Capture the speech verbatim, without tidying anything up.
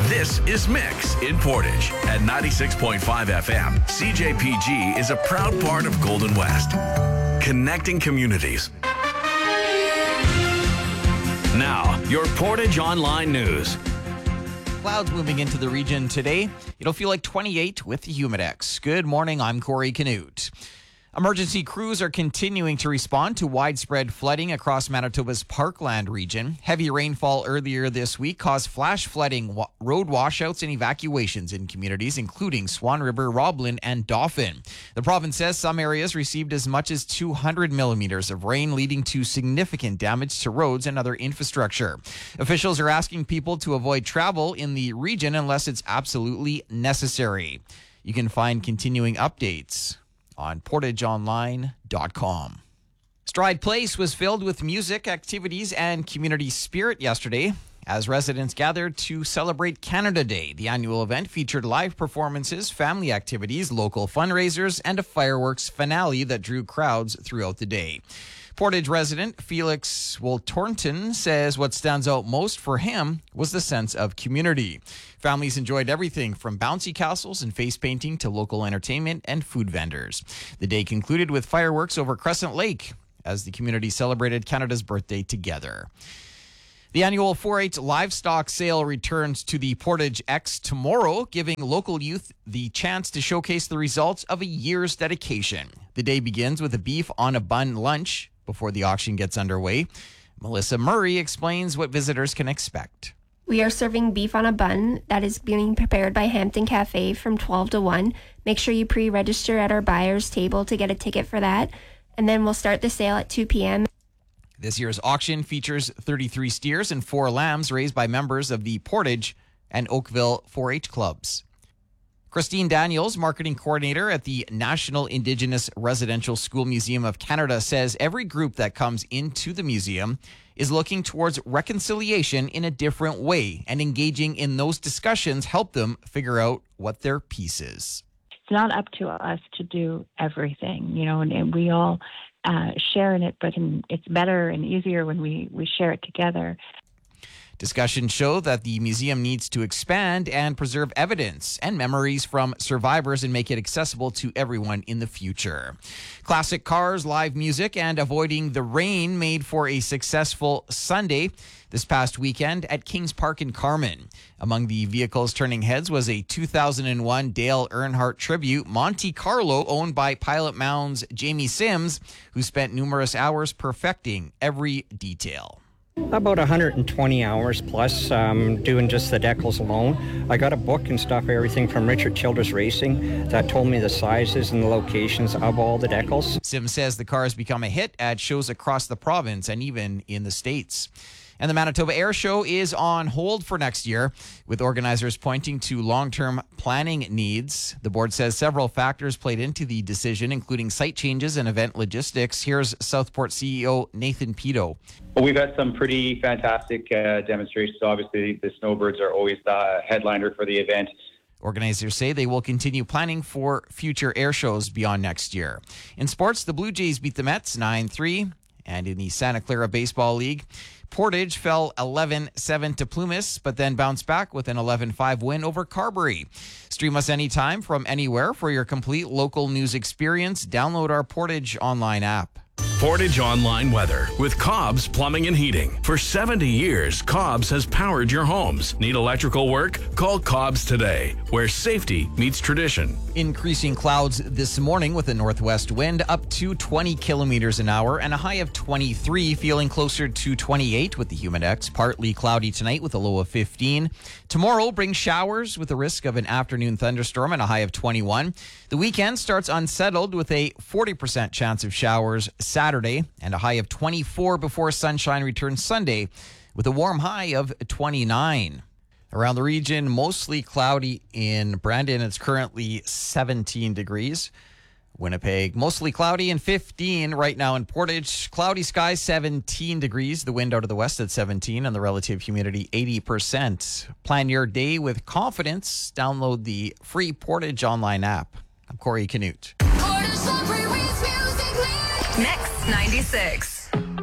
This is Mix in Portage at ninety-six point five F M. C J P G is a proud part of Golden West, connecting communities. Now, your Portage Online News. Clouds moving into the region today. It'll feel like twenty-eight with the Humidex. Good morning, I'm Corey Canute. Emergency crews are continuing to respond to widespread flooding across Manitoba's Parkland region. Heavy rainfall earlier this week caused flash flooding, wa- road washouts, and evacuations in communities including Swan River, Roblin, and Dauphin. The province says some areas received as much as two hundred millimeters of rain, leading to significant damage to roads and other infrastructure. Officials are asking people to avoid travel in the region unless it's absolutely necessary. You can find continuing updates on portage online dot com. Stride Place was filled with music, activities, and community spirit yesterday as residents gathered to celebrate Canada Day. The annual event featured live performances, family activities, local fundraisers, and a fireworks finale that drew crowds throughout the day. Portage resident Felix Woltornton says what stands out most for him was the sense of community. Families enjoyed everything from bouncy castles and face painting to local entertainment and food vendors. The day concluded with fireworks over Crescent Lake as the community celebrated Canada's birthday together. The annual four H livestock sale returns to the Portage X tomorrow, giving local youth the chance to showcase the results of a year's dedication. The day begins with a beef on a bun lunch before the auction gets underway. Melissa Murray explains what visitors can expect. We are serving beef on a bun that is being prepared by Hampton Cafe from twelve to one. Make sure you pre-register at our buyer's table to get a ticket for that. And then we'll start the sale at two p.m. This year's auction features thirty-three steers and four lambs raised by members of the Portage and Oakville four H clubs. Christine Daniels, marketing coordinator at the National Indigenous Residential School Museum of Canada, says every group that comes into the museum is looking towards reconciliation in a different way, and engaging in those discussions help them figure out what their piece is. It's not up to us to do everything, you know, and, and we all uh, share in it, but in, it's better and easier when we, we share it together. Discussions show that the museum needs to expand and preserve evidence and memories from survivors and make it accessible to everyone in the future. Classic cars, live music, and avoiding the rain made for a successful Sunday this past weekend at Kings Park in Carman. Among the vehicles turning heads was a two thousand one Dale Earnhardt Tribute Monte Carlo owned by Pilot Mound's Jamie Sims, who spent numerous hours perfecting every detail. About one hundred twenty hours plus um, doing just the decals alone. I got a book and stuff, everything from Richard Childress Racing that told me the sizes and the locations of all the decals. Sims says the car has become a hit at shows across the province and even in the States. And the Manitoba Air Show is on hold for next year, with organizers pointing to long-term planning needs. The board says several factors played into the decision, including site changes and event logistics. Here's Southport C E O Nathan Pito. Well, we've had some pretty fantastic uh, demonstrations. Obviously, the Snowbirds are always the headliner for the event. Organizers say they will continue planning for future air shows beyond next year. In sports, the Blue Jays beat the Mets nine three. And in the Santa Clara Baseball League, Portage fell eleven seven to Plumas, but then bounced back with an eleven five win over Carberry. Stream us anytime from anywhere for your complete local news experience. Download our Portage Online app. Portage Online Weather with Cobb's Plumbing and Heating. For seventy years, Cobb's has powered your homes. Need electrical work? Call Cobb's today, where safety meets tradition. Increasing clouds this morning with a northwest wind up to twenty kilometers an hour and a high of twenty-three, feeling closer to twenty-eight with the Humidex. Partly cloudy tonight with a low of fifteen. Tomorrow brings showers with a risk of an afternoon thunderstorm and a high of twenty-one. The weekend starts unsettled with a forty percent chance of showers Saturday and a high of twenty-four before sunshine returns Sunday with a warm high of twenty-nine. Around the region, mostly cloudy in Brandon. It's currently seventeen degrees. Winnipeg, mostly cloudy and fifteen right now in Portage. Cloudy skies, seventeen degrees. The wind out of the west at seventeen and the relative humidity eighty percent. Plan your day with confidence. Download the free Portage Online app. I'm Corey Canute. Mix ninety-six.